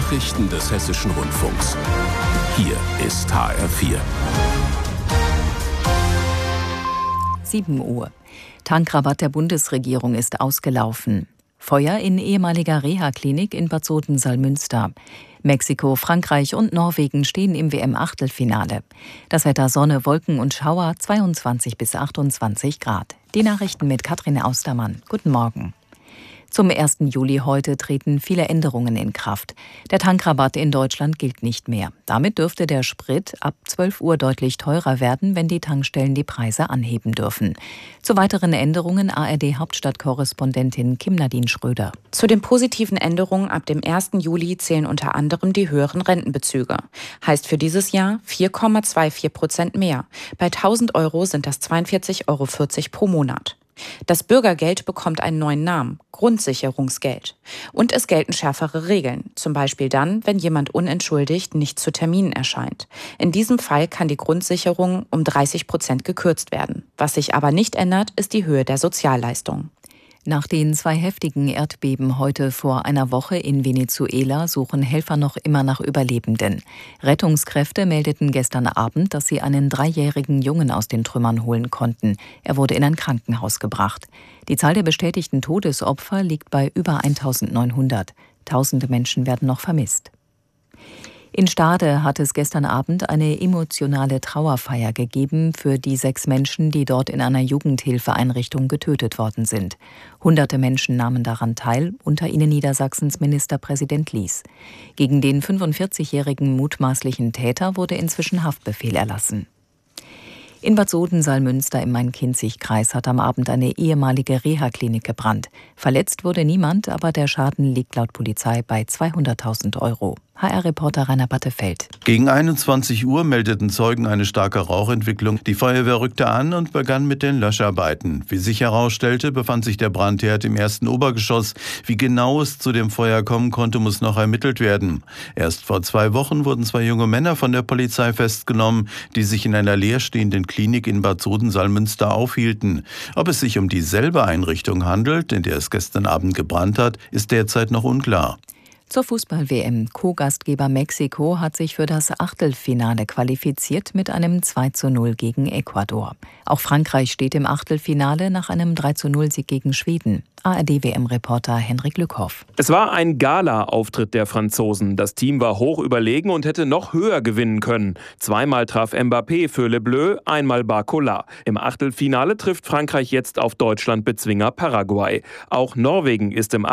Nachrichten des Hessischen Rundfunks. Hier ist HR4. 7 Uhr. Tankrabatt der Bundesregierung ist ausgelaufen. Feuer in ehemaliger Reha-Klinik in Bad Soden-Salmünster. Mexiko, Frankreich und Norwegen stehen im WM-Achtelfinale. Das Wetter Sonne, Wolken und Schauer 22 bis 28 Grad. Die Nachrichten mit Katrin Austermann. Guten Morgen. Zum 1. Juli heute treten viele Änderungen in Kraft. Der Tankrabatt in Deutschland gilt nicht mehr. Damit dürfte der Sprit ab 12 Uhr deutlich teurer werden, wenn die Tankstellen die Preise anheben dürfen. Zu weiteren Änderungen ARD-Hauptstadtkorrespondentin Kim-Nadine Schröder. Zu den positiven Änderungen ab dem 1. Juli zählen unter anderem die höheren Rentenbezüge. Heißt für dieses Jahr 4,24% mehr. Bei 1.000 Euro sind das 42,40 Euro pro Monat. Das Bürgergeld bekommt einen neuen Namen, Grundsicherungsgeld. Und es gelten schärfere Regeln, zum Beispiel dann, wenn jemand unentschuldigt nicht zu Terminen erscheint. In diesem Fall kann die Grundsicherung um 30% gekürzt werden. Was sich aber nicht ändert, ist die Höhe der Sozialleistung. Nach den 2 heftigen Erdbeben heute vor einer Woche in Venezuela suchen Helfer noch immer nach Überlebenden. Rettungskräfte meldeten gestern Abend, dass sie einen 3-jährigen Jungen aus den Trümmern holen konnten. Er wurde in ein Krankenhaus gebracht. Die Zahl der bestätigten Todesopfer liegt bei über 1.900. Tausende Menschen werden noch vermisst. In Stade hat es gestern Abend eine emotionale Trauerfeier gegeben für die 6 Menschen, die dort in einer Jugendhilfeeinrichtung getötet worden sind. Hunderte Menschen nahmen daran teil, unter ihnen Niedersachsens Ministerpräsident Lies. Gegen den 45-jährigen mutmaßlichen Täter wurde inzwischen Haftbefehl erlassen. In Bad Soden-Salmünster im Main-Kinzig-Kreis hat am Abend eine ehemalige Reha-Klinik gebrannt. Verletzt wurde niemand, aber der Schaden liegt laut Polizei bei 200.000 Euro. HR-Reporter Rainer Battefeld. Gegen 21 Uhr meldeten Zeugen eine starke Rauchentwicklung. Die Feuerwehr rückte an und begann mit den Löscharbeiten. Wie sich herausstellte, befand sich der Brandherd im 1. Obergeschoss. Wie genau es zu dem Feuer kommen konnte, muss noch ermittelt werden. Erst vor 2 Wochen wurden 2 junge Männer von der Polizei festgenommen, die sich in einer leerstehenden Klinik in Bad Soden-Salmünster aufhielten. Ob es sich um dieselbe Einrichtung handelt, in der es gestern Abend gebrannt hat, ist derzeit noch unklar. Zur Fußball-WM. Co-Gastgeber Mexiko hat sich für das Achtelfinale qualifiziert mit einem 2:0 gegen Ecuador. Auch Frankreich steht im Achtelfinale nach einem 3:0-Sieg gegen Schweden. ARD-WM-Reporter Henrik Lückhoff. Es war ein Gala-Auftritt der Franzosen. Das Team war hoch überlegen und hätte noch höher gewinnen können. 2-mal traf Mbappé für Le Bleu, 1-mal Barcola. Im Achtelfinale trifft Frankreich jetzt auf Deutschland-Bezwinger Paraguay. Auch Norwegen ist im